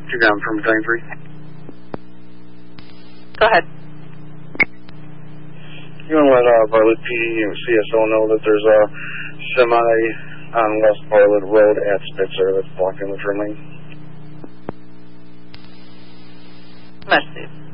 2 ground from Battalion 3. Go ahead. You want to let Bartlett PD and CSO know that there's a semi on West Bartlett Road at Spitzer that's blocking the turn lane. Merci.